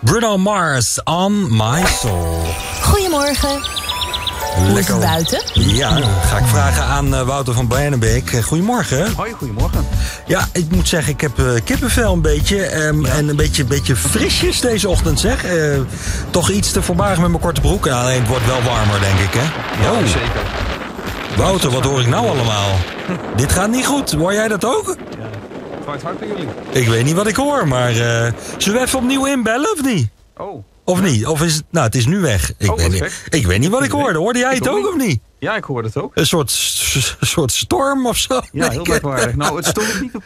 Bruno Mars, On My Soul. Goedemorgen. Hoe is het buiten? Ja, ga ik vragen aan Wouter van Barnebek. Goedemorgen. Hoi, goedemorgen. Ja, ik moet zeggen, ik heb kippenvel een beetje. En een beetje frisjes deze ochtend, zeg. Toch iets te voorbarig met mijn korte broek. Alleen het wordt wel warmer, denk ik, hè? Ja, Oh. zeker. Wouter, wat hoor ik nou allemaal? Dit gaat niet goed. Hoor jij dat ook? Ja. Het waait hard bij jullie. Ik weet niet wat ik hoor, maar zullen we even opnieuw inbellen of niet? Oh. Of niet? Of is het... Nou, het is niet weg. Ik weet niet wat ik hoorde. Hoorde jij het ook of niet? Ja, ik hoorde het ook. Een soort storm of zo? Ja, heel merkwaardig. Nou, het stond ook niet